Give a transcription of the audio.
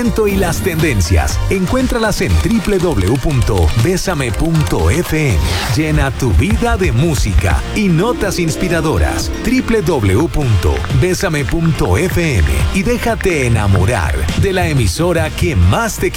entretenimiento y las tendencias. Encuéntralas en www.besame.fm. Llena tu vida de música y notas inspiradoras. www.besame.fm y déjate enamorar de la emisora que más te